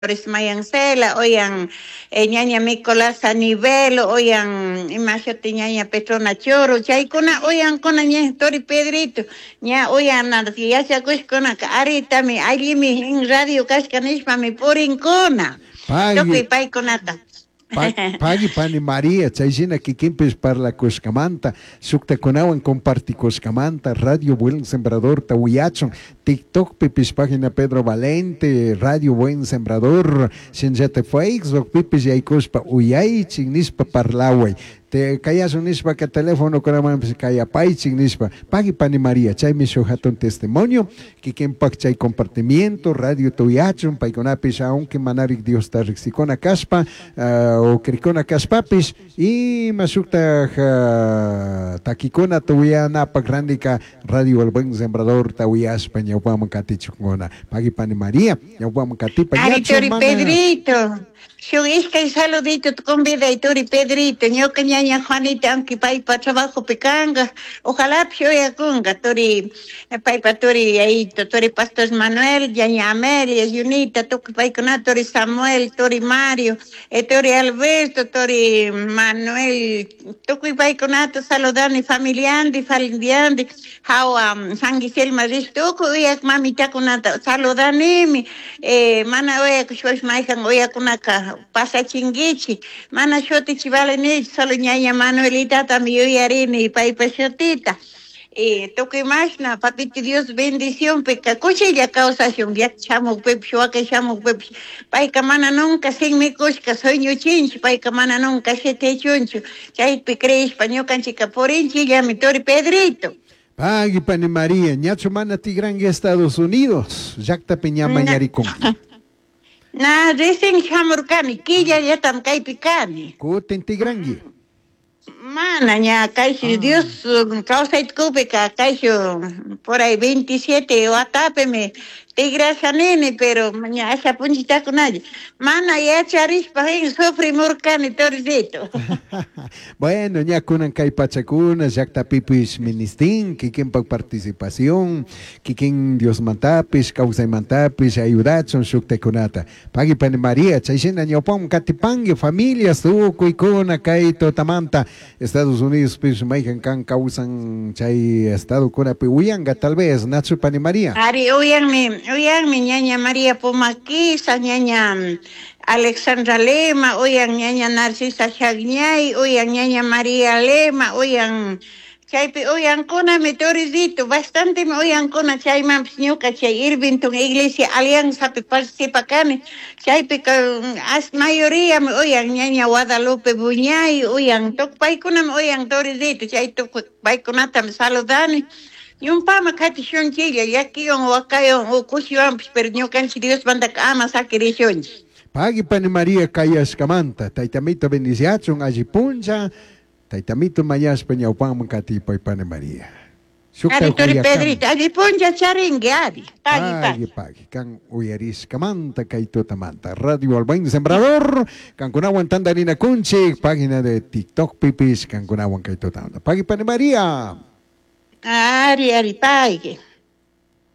Mayancela, oyan ñaña Nicolás Anivelo, oyan imagínate ñaña Petrona Choro, chaykuna oyan kuna ña Tori Pedrito, ña oyan nada, ya se akushkuna arita mi allimi en radio kashkanishpa mi purinkuna, Pagui, toki paykunata. Pagui pani María, chaysina kikimpis parla coscamanta, sukta konawan comparti coscamanta, Radio Buen Sembrador Tawiyachon, TikTok pipis página Pedro Valente, Radio Buen Sembrador, Sinjate Facebook pipis yaikospa uyay chignispa parlaway. Te kayas unispa que teléfono konaman kaya pay chignispa, pagi pani María, chay mi hatun testimonio, kikimpak chay compartimiento, Radio Tawiyachon, paikonapis aunque manarik Dios tarixicona caspa, o cricona caspapis y masukta taquicona tuya napa grandika Radio El Buen Sembrador tawia España vamos catichungona pagi pani María ya vamos catipa Ari Tori Pedrito. Shugisca y saludito tu convida y Tori Pedrito, ñoca ñaña Juanita, aunque paipa trabajo picanga, ojalá pioya conga, Tori, paipa Tori ahí, Tori Pastor Manuel, ñaña Amelia, Junita, toque paicona, Tori Samuel, Tori Mario, Tori Alberto, Tori Manuel, toque paicona, saludando familiandi, familiandi, how San Gisel Maris, toco, oyak mamita conata, saludanimi, mana oyak, shuash maikan, oyak conaka, pasa chingichi, mana shoti chivale ni, solo ñaña Manuelita también yarini, paipa shotita. Toque más na papito Dios bendición peca cuchilla causación ya chamo pep shuaka chamo pep paika mana nunca sin mi cusca sueño chinch paika mana nunca se te chuncho chay pecre español canchica porinchi ya mi Tori Pedrito. Pagi pani María, ñacho mana tigran Estados Unidos, Jacta Peñama Yaricón. Na recién chamurcani, quilla ya tam kai picani. Kuten tigrangi. Mana, ya casi Dios causa y cúbica, casi por ahí 27 o atápeme, te gracias nene, pero ya esa punchita con nadie. Mana, ya charis para sufrir murcani torzito. Bueno, ya kunan kai pachacuna, Jacta Pipis Ministín, Kikin pa participación, Kikin Dios mantapis, causa y mantapis, ayudad son sukte kunata. Pagi pani María, chaysina ñopom katipangi, familias, tu kuikuna, kai totamanta, Estados Unidos, pues, maikan kan causan chay estado kuna piuyanga, tal vez, Natsu pani María. Ari, mi ñaña María Pomaquisa, ñaña Alexandra Lema, oyan ñaña Narcisa Chagñay, oyan ñaña María Lema, oyan chaype oyan kona mi torizito, bastante me oyan kona chay mampis ñuka chay Irvington Iglesia Alianza pe participa kani, chaype as mayoría me oyan ñaña Guadalupe Buñay, oyan tok paykuna me oyan torizito, chay tok paykunata me saludani. Y un pama cati chonchilla, ya que on wakayon o kusyon, pero no canchi Dios banda ama sakiri chonchi. Pagi pani María Kayas Camanta, Taitamito Beniciachon, Ajipuncha, Taitamito Mayas Peñaupan Cati pani María. Ari Tori Pedrito, Ajipuncha charingue, Ari. Pagi, Can Uyaris Camanta, Kaitotamanta, Radio El Buen Sembrador, Cancunawan Tandarina Kunchi, página de TikTok Pipis, Cancunawan Kaitotamanta. Pagi pani María. Ari, pagi.